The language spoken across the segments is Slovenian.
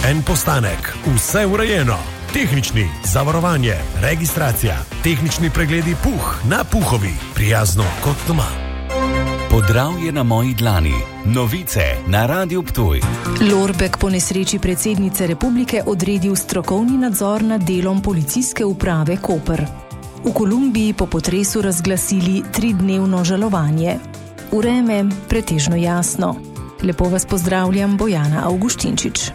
en postanek, vse urejeno. Tehnični, zavarovanje, registracija, tehnični pregledi na Puhovi, prijazno kot doma. Podravje na moji dlani. Novice na Radiu Ptuj. Lorbek po nesreči predsednice republike odredil strokovni nadzor nad delom policijske uprave Koper. V Kolumbiji po potresu razglasili 3-dnevno žalovanje. Vreme pretežno jasno. Lepo vas pozdravljam, Bojana Avguštinčič.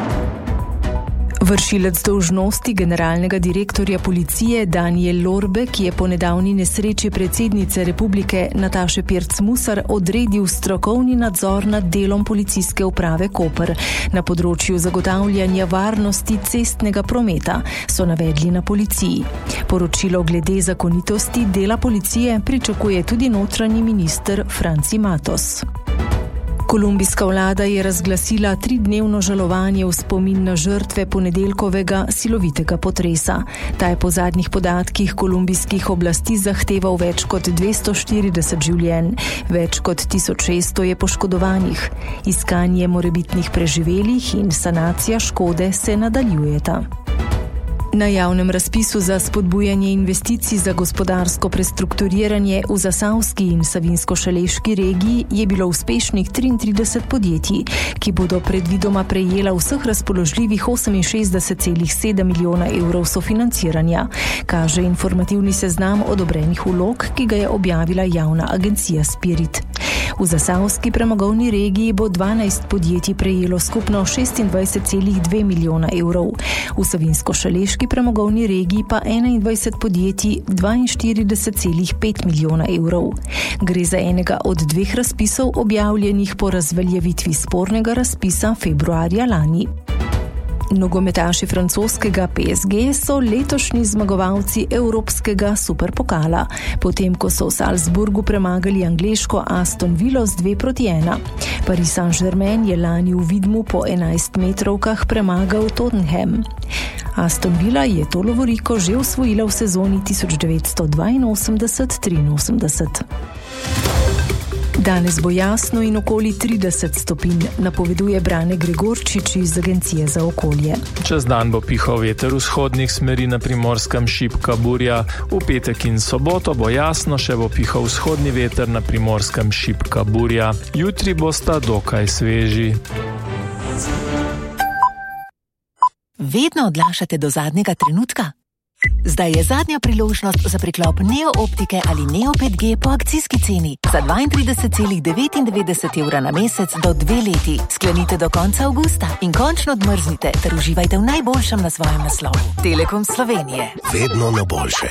Vršilec dolžnosti generalnega direktorja policije Daniel Lorbek je po nedavni nesreči predsednice republike Nataše Pirc Musar odredil strokovni nadzor nad delom policijske uprave Koper na področju zagotavljanja varnosti cestnega prometa, so navedli na policiji. Poročilo glede zakonitosti dela policije pričakuje tudi notranji minister Franci Matos. Kolumbijska vlada je razglasila 3-dnevno žalovanje v spomin na žrtve ponedeljkovega silovitega potresa. Ta je po zadnjih podatkih kolumbijskih oblasti zahteval več kot 240 življenj, več kot 1600 je poškodovanih. Iskanje morebitnih preživelih in sanacija škode se nadaljujeta. Na javnem razpisu za spodbujanje investicij za gospodarsko prestrukturiranje v Zasavski in Savinjsko-Šaleški regiji je bilo uspešnih 33 podjetij, ki bodo predvidoma prejela vseh razpoložljivih 68,7 milijona evrov sofinanciranja, kaže informativni seznam odobrenih vlog, ki ga je objavila javna agencija Spirit. V Zasavski premogovni regiji bo 12 podjetij prejelo skupno 26,2 milijona evrov, v Savinjsko-Šaleški premogovni regiji pa 21 podjetij 42,5 milijona evrov. Gre za enega od 2 razpisov objavljenih po razveljavitvi spornega razpisa februarja lani. Nogometaši francoskega PSG so letošnji zmagovalci Evropskega superpokala, potem ko so v Salzburgu premagali angleško Aston Villo z 2-1. Paris Saint-Germain je lani v Vidmu po 11 metrovkah premagal Tottenham. Aston Villa je to lovoriko že osvojila v sezoni 1982-83. Danes bo jasno in okoli 30 stopinj, napoveduje Brane Gregorčič iz Agencije za okolje. Čez dan bo pihal veter vzhodnih smeri, na Primorskem šibka burja. V petek in soboto bo jasno, še bo pihal vzhodni veter, na Primorskem šibka burja. Jutri bosta dokaj sveži. Vedno odlašate do zadnjega trenutka? Zdaj je zadnja priložnost za priklop Neo Optike ali Neo 5G po akcijski ceni za 32,99 evra na mesec do 2 leti. Sklenite do konca avgusta in končno odmrznite ter uživajte v najboljšem na svojem naslovu. Telekom Slovenije. Vedno na boljše.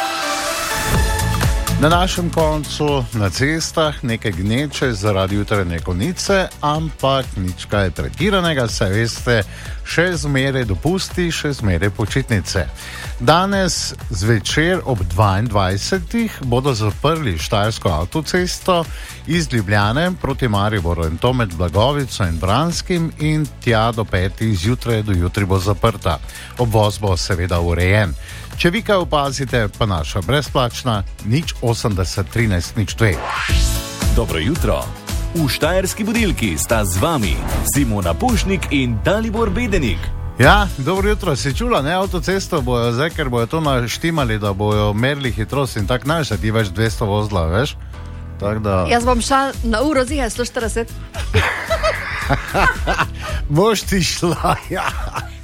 Na našem koncu na cestah nekaj gneče zaradi jutranje konice, ampak nič kaj pretiranega, saj veste, še zmeraj dopusti, še zmeraj počitnice. Danes zvečer ob 22. bodo zaprli Štajersko avtocesto iz Ljubljane proti Mariboru, in to med Blagovico in Branskim, in tja do 5. zjutraj do jutri bo zaprta. Obvoz bo seveda urejen. Če vi kaj opazite, pa naša brezplačna 080 13 02. Dobro jutro. V Štajerski budilki sta z vami Simona Pušnik in Dalibor Bedenik. Ja, dobro jutro, si čula, ne, avtocesto bojo zdaj, ker bojo to naštimali, da bojo merili hitrost in tak naš, ti več 200 vozila, veš? Tak da... Jaz bom šla na uro zihaj 140. Boš ti šla, ja.